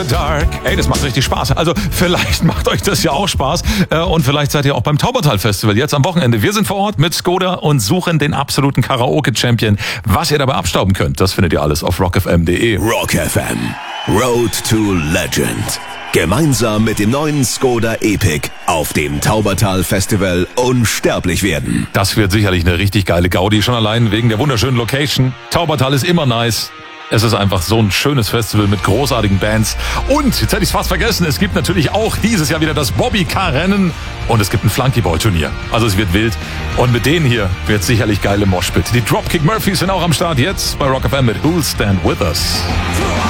the dark. Ey, das macht richtig Spaß. Also vielleicht macht euch das ja auch Spaß und vielleicht seid ihr auch beim Taubertal Festival jetzt am Wochenende. Wir sind vor Ort mit Skoda und suchen den absoluten Karaoke-Champion. Was ihr dabei abstauben könnt, das findet ihr alles auf rockfm.de. Rock FM. Road to Legend. Gemeinsam mit dem neuen Skoda Epic auf dem Taubertal Festival unsterblich werden. Das wird sicherlich eine richtig geile Gaudi, schon allein wegen der wunderschönen Location. Taubertal ist immer nice. Es ist einfach so ein schönes Festival mit großartigen Bands. Und, jetzt hätte ich es fast vergessen, es gibt natürlich auch dieses Jahr wieder das Bobbycar-Rennen und es gibt ein Flunkyball-Turnier. Also es wird wild. Und mit denen hier wird sicherlich geile Moshpit. Die Dropkick Murphys sind auch am Start jetzt bei Rock FM mit Who'll Stand With Us.